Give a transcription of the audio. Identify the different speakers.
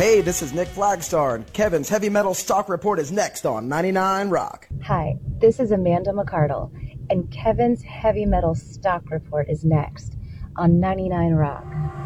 Speaker 1: Hey, this is Nick Flagstar, and Kevin's Heavy Metal Stock Report is next on 99 Rock.
Speaker 2: Hi, this is Amanda McCardle, and Kevin's Heavy Metal Stock Report is next on 99 Rock.